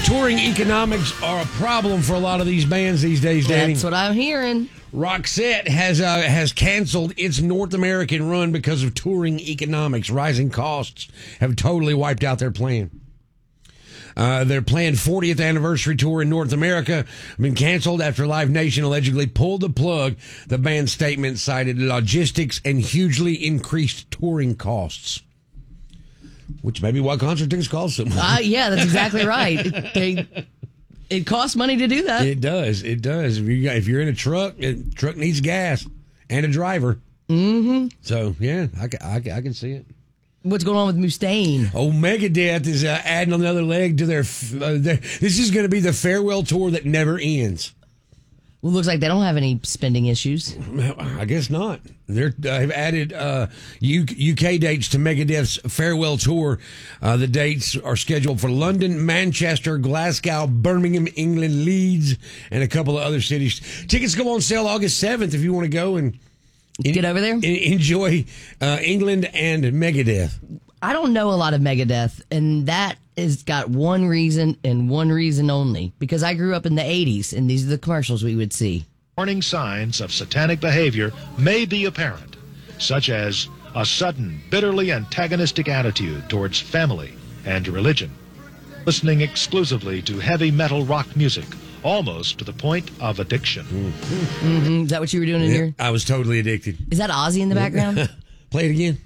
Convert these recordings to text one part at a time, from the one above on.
touring economics are a problem for a lot of these bands these days, Danny. That's what I'm hearing. Roxette has canceled its North American run because of touring economics. Rising costs have totally wiped out their plan. Their planned 40th anniversary tour in North America has been canceled after Live Nation allegedly pulled the plug. The band's statement cited logistics and hugely increased touring costs. Which may be why concert tickets cost so much. Yeah, that's exactly right. It costs money to do that. It does. It does. If you're in a truck needs gas and a driver. Mm-hmm. So, yeah, I can see it. What's going on with Mustaine? Oh, Megadeth is adding another leg to their this is going to be the farewell tour that never ends. Well, looks like they don't have any spending issues. I guess not. They've added UK dates to Megadeth's farewell tour. The dates are scheduled for London, Manchester, Glasgow, Birmingham, England, Leeds, and a couple of other cities. Tickets go on sale August 7th if you want to go and get over there. Enjoy England and Megadeth. I don't know a lot of Megadeth, and that has got one reason and one reason only. Because I grew up in the 80s, and these are the commercials we would see. Warning signs of satanic behavior may be apparent, such as a sudden, bitterly antagonistic attitude towards family and religion, listening exclusively to heavy metal rock music, almost to the point of addiction. Mm-hmm. Is that what you were doing in here? I was totally addicted. Is that Ozzy in the background? Play it again.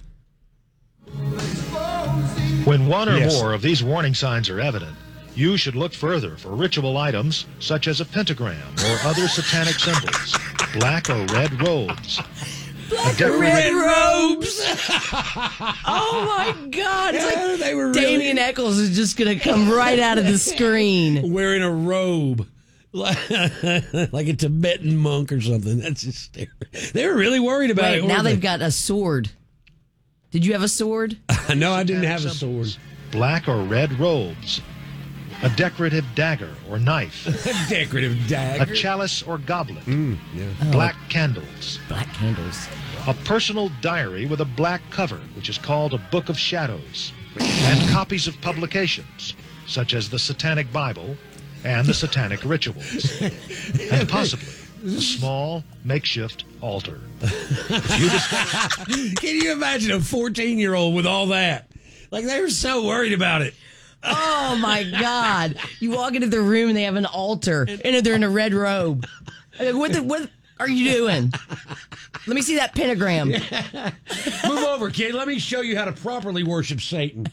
When one or more of these warning signs are evident, you should look further for ritual items such as a pentagram or other satanic symbols, black or red robes. Black or red robes! Oh my God! It's like they were Damien Eccles is just going to come right out of the screen. Wearing a robe. Like a Tibetan monk or something. That's hysterical. They were really worried about it. Now they've got a sword. Did you have a sword? No, I didn't have a sword. Black or red robes. A decorative dagger or knife. A decorative dagger. A chalice or goblet. Yeah. Black candles. Black candles. A personal diary with a black cover, which is called a Book of Shadows. And copies of publications, such as the Satanic Bible and the Satanic Rituals. And possibly a small makeshift altar. If you discover... Can you imagine a 14-year-old with all that? Like, they were so worried about it. Oh, my God. You walk into the room and they have an altar, and they're in a red robe. What are you doing? Let me see that pentagram. Move over, kid. Let me show you how to properly worship Satan.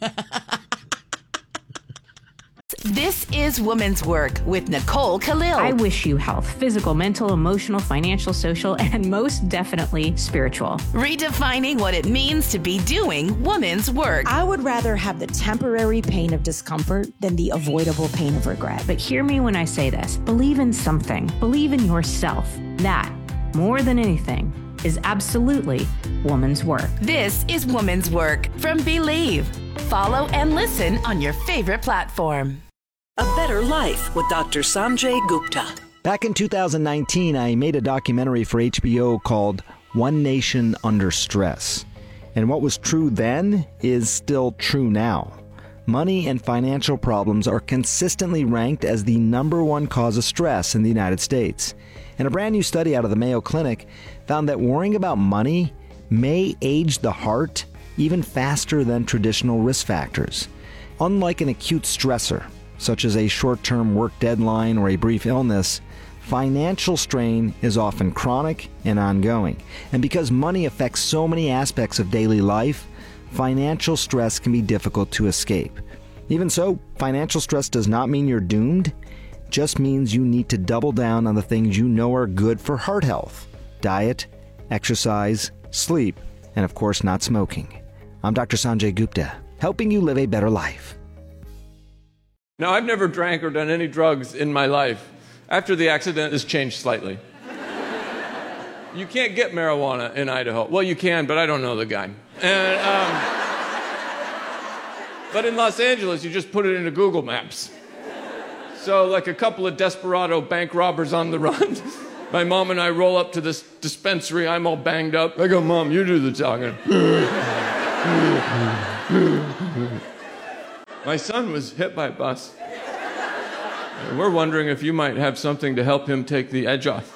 This is Woman's Work with Nicole Khalil. I wish you health, physical, mental, emotional, financial, social, and most definitely spiritual. Redefining what it means to be doing woman's work. I would rather have the temporary pain of discomfort than the avoidable pain of regret. But hear me when I say this. Believe in something. Believe in yourself. That, more than anything, is absolutely woman's work. This is Woman's Work from Believe. Follow and listen on your favorite platform. A Better Life with Dr. Sanjay Gupta. Back in 2019, I made a documentary for HBO called One Nation Under Stress. And what was true then is still true now. Money and financial problems are consistently ranked as the #1 cause of stress in the United States. And a brand new study out of the Mayo Clinic found that worrying about money may age the heart even faster than traditional risk factors. Unlike an acute stressor, such as a short-term work deadline or a brief illness, financial strain is often chronic and ongoing. And because money affects so many aspects of daily life, financial stress can be difficult to escape. Even so, financial stress does not mean you're doomed. It just means you need to double down on the things you know are good for heart health: diet, exercise, sleep, and of course not smoking. I'm Dr. Sanjay Gupta, helping you live a better life. Now, I've never drank or done any drugs in my life. After the accident, it's changed slightly. You can't get marijuana in Idaho. Well, you can, but I don't know the guy. And, but in Los Angeles, you just put it into Google Maps. So, like a couple of desperado bank robbers on the run, my mom and I roll up to this dispensary. I'm all banged up. I go, Mom, you do the talking. My son was hit by a bus. We're wondering if you might have something to help him take the edge off.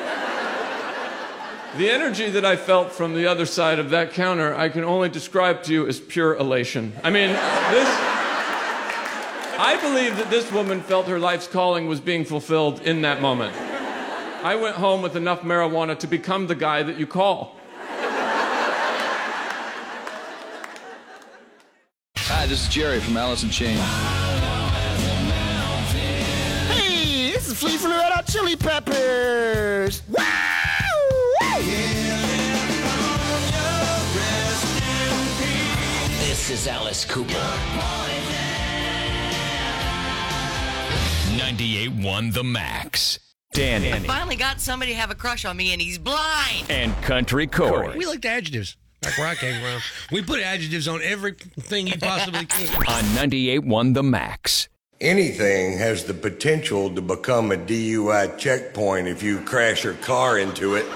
The energy that I felt from the other side of that counter, I can only describe to you as pure elation. I mean, I believe that this woman felt her life's calling was being fulfilled in that moment. I went home with enough marijuana to become the guy that you call. Hi, this is Jerry from Alice in Chains. Hey, this is Flea from the Red Hot Chili Peppers. Wow! This is Alice Cooper. 98.1 The Max. Danny. I finally got somebody to have a crush on me, and he's blind. And Country Corey. We liked adjectives. Back where I came from. We put adjectives on everything you possibly could. On 98.1 The Max. Anything has the potential to become a DUI checkpoint if you crash your car into it.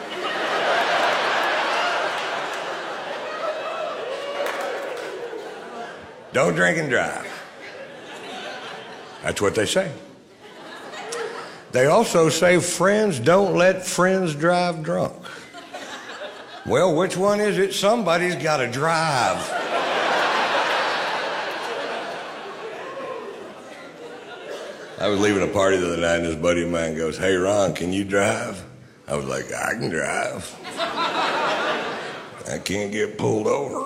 Don't drink and drive. That's what they say. They also say friends don't let friends drive drunk. Well, which one is it? Somebody's got to drive. I was leaving a party the other night and this buddy of mine goes, "Hey, Ron, can you drive?" I was like, "I can drive. I can't get pulled over."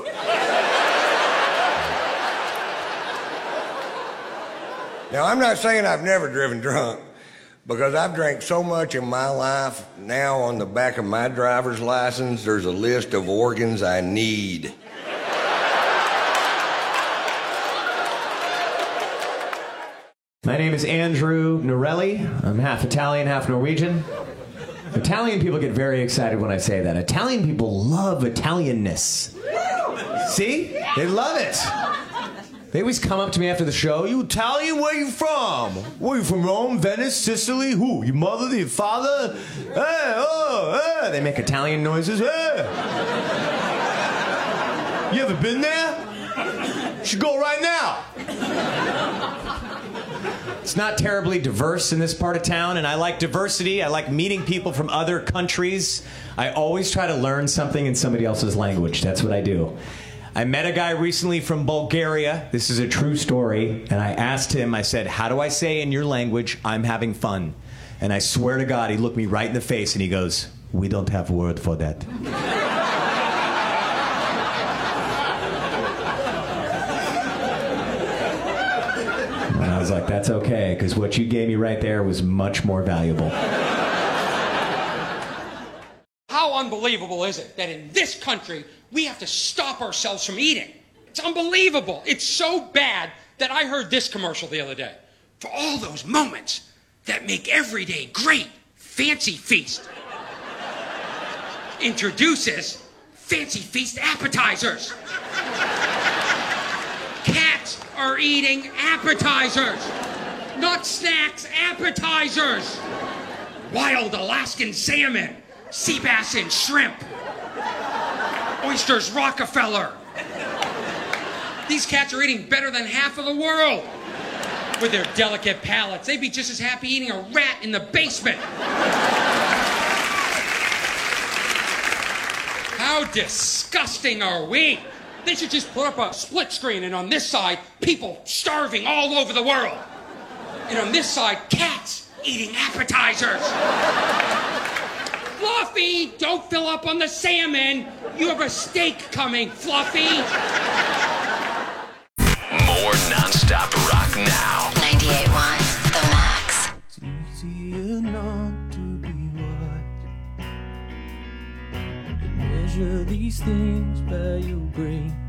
Now, I'm not saying I've never driven drunk, because I've drank so much in my life. Now on the back of my driver's license, there's a list of organs I need. My name is Andrew Norelli. I'm half Italian, half Norwegian. Italian people get very excited when I say that. Italian people love Italianness. See? They love it. They always come up to me after the show. "You Italian? Where you from? Where you from? Rome, Venice, Sicily? Who? Your mother, your father? Hey, oh, hey." They make Italian noises. Hey. You ever been there? You should go right now. It's not terribly diverse in this part of town, and I like diversity. I like meeting people from other countries. I always try to learn something in somebody else's language. That's what I do. I met a guy recently from Bulgaria. This is a true story. And I asked him, I said, "How do I say in your language, I'm having fun?" And I swear to God, he looked me right in the face and he goes, "We don't have a word for that." And I was like, that's okay, because what you gave me right there was much more valuable. How unbelievable is it that in this country, we have to stop ourselves from eating? It's unbelievable. It's so bad that I heard this commercial the other day. For all those moments that make every day great, Fancy Feast introduces Fancy Feast appetizers. Cats are eating appetizers, not snacks, appetizers. Wild Alaskan salmon, sea bass and shrimp. Oysters Rockefeller. These cats are eating better than half of the world. With their delicate palates, they'd be just as happy eating a rat in the basement. How disgusting are we? They should just put up a split screen, and on this side, people starving all over the world. And on this side, cats eating appetizers. Fluffy, don't fill up on the salmon. You have a steak coming, Fluffy. More non-stop rock now. 98.1 The Max. It's easier not to be right. To measure these things by your brain.